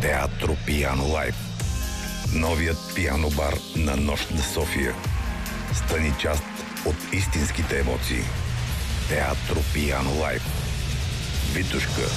Театро Пиано Лайв. Новият пиано бар на Нощ на София. Стани част от истинските емоции. Театро Пиано Лайв. Витушка,